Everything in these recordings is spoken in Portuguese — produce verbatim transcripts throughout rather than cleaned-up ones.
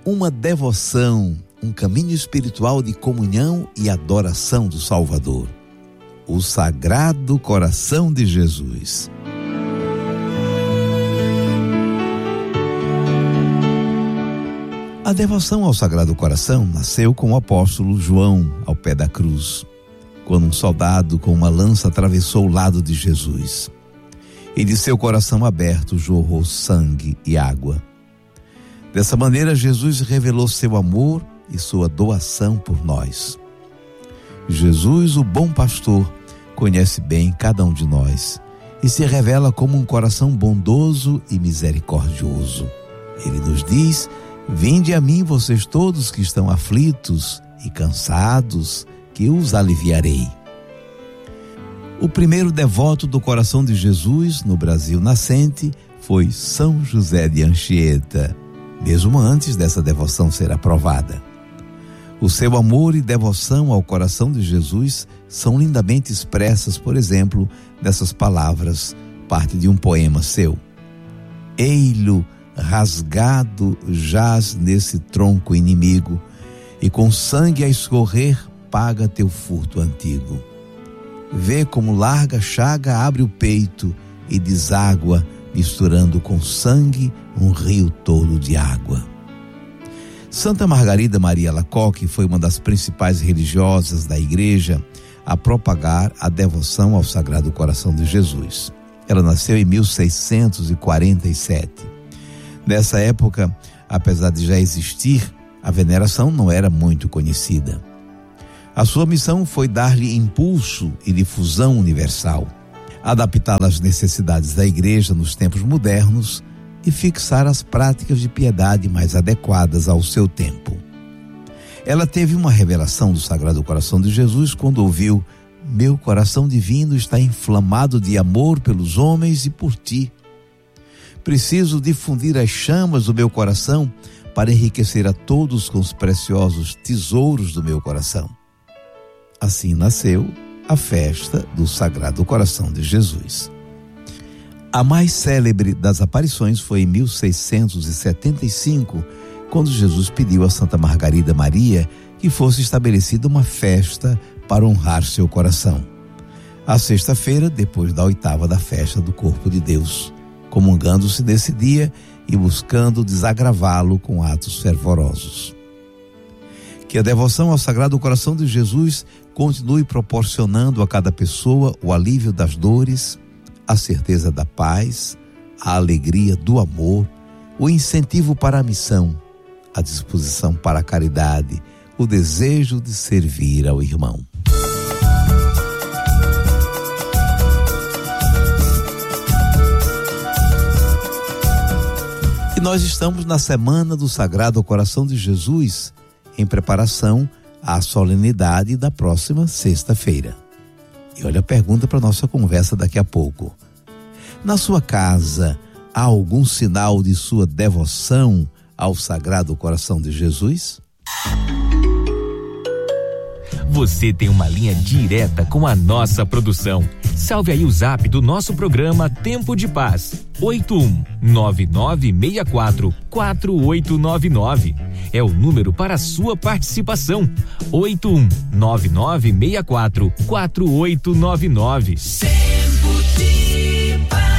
uma devoção, um caminho espiritual de comunhão e adoração do Salvador. O Sagrado Coração de Jesus. A devoção ao Sagrado Coração nasceu com o apóstolo João ao pé da cruz, quando um soldado com uma lança atravessou o lado de Jesus. E de seu coração aberto jorrou sangue e água. Dessa maneira, Jesus revelou seu amor e sua doação por nós. Jesus, o bom pastor, conhece bem cada um de nós e se revela como um coração bondoso e misericordioso. Ele nos diz: vinde a mim, vocês todos que estão aflitos e cansados, que eu os aliviarei. O primeiro devoto do coração de Jesus no Brasil nascente foi São José de Anchieta, mesmo antes dessa devoção ser aprovada. O seu amor e devoção ao coração de Jesus são lindamente expressas, por exemplo, nessas palavras, parte de um poema seu. Ei-lo rasgado jaz nesse tronco inimigo, e com sangue a escorrer paga teu furto antigo. Vê como larga chaga abre o peito e deságua, misturando com sangue um rio todo de água. Santa Margarida Maria Alacoque foi uma das principais religiosas da igreja a propagar a devoção ao Sagrado Coração de Jesus. Ela nasceu em mil seiscentos e quarenta e sete. Nessa época, apesar de já existir, a veneração não era muito conhecida. A sua missão foi dar-lhe impulso e difusão universal, adaptá-la às necessidades da igreja nos tempos modernos e fixar as práticas de piedade mais adequadas ao seu tempo. Ela teve uma revelação do Sagrado Coração de Jesus quando ouviu: meu coração divino está inflamado de amor pelos homens e por ti. Preciso difundir as chamas do meu coração para enriquecer a todos com os preciosos tesouros do meu coração. Assim nasceu a festa do Sagrado Coração de Jesus. A mais célebre das aparições foi em mil seiscentos e setenta e cinco, quando Jesus pediu a Santa Margarida Maria que fosse estabelecida uma festa para honrar seu coração. A sexta-feira, depois da oitava da festa do Corpo de Deus, comungando-se nesse dia e buscando desagravá-lo com atos fervorosos. Que a devoção ao Sagrado Coração de Jesus continue proporcionando a cada pessoa o alívio das dores, a certeza da paz, a alegria do amor, o incentivo para a missão, a disposição para a caridade, o desejo de servir ao irmão. E nós estamos na Semana do Sagrado Coração de Jesus, em preparação à solenidade da próxima sexta-feira. E olha a pergunta para nossa conversa daqui a pouco. Na sua casa, há algum sinal de sua devoção ao Sagrado Coração de Jesus? Você tem uma linha direta com a nossa produção. Salve aí o zap do nosso programa Tempo de Paz. oito um nove nove seis quatro quatro oito nove nove. É o número para a sua participação. oito um nove nove seis quatro quatro oito nove nove. Tempo de Paz.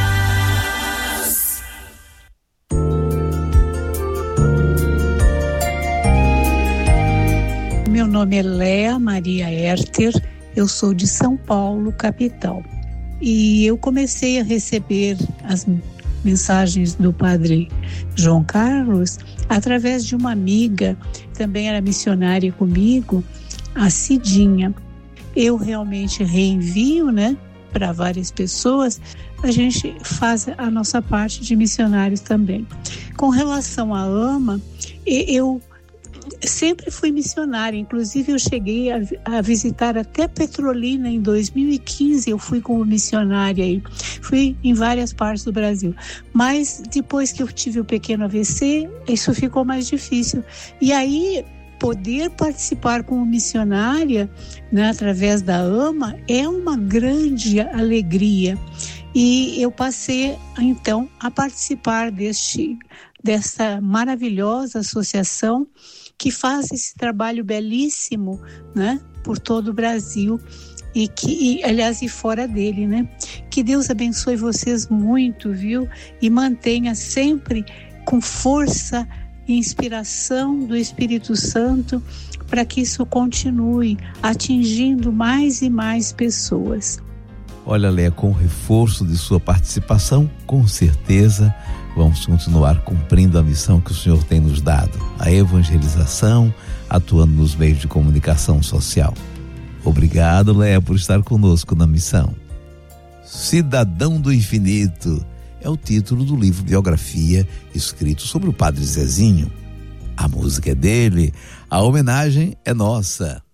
Meu nome é Léa Maria Herter, eu sou de São Paulo, capital. E eu comecei a receber as mensagens do padre João Carlos através de uma amiga, também era missionária comigo, a Cidinha. Eu realmente reenvio, né, para várias pessoas. A gente faz a nossa parte de missionários também. Com relação à AMA, eu sempre fui missionária, inclusive eu cheguei a, a visitar até Petrolina em dois mil e quinze, eu fui como missionária aí, fui em várias partes do Brasil, mas depois que eu tive o pequeno A V C, isso ficou mais difícil, e aí poder participar como missionária, né, através da AMA é uma grande alegria. E eu passei, então, a participar deste, dessa maravilhosa associação que faz esse trabalho belíssimo, né, por todo o Brasil e que, e, aliás, e fora dele, né? Que Deus abençoe vocês muito, viu? E mantenha sempre com força e inspiração do Espírito Santo para que isso continue atingindo mais e mais pessoas. Olha, Léa, com o reforço de sua participação, com certeza vamos continuar cumprindo a missão que o Senhor tem nos dado, a evangelização, atuando nos meios de comunicação social. Obrigado, Léa, por estar conosco na missão. Cidadão do Infinito é o título do livro biografia escrito sobre o Padre Zezinho. A música é dele, a homenagem é nossa.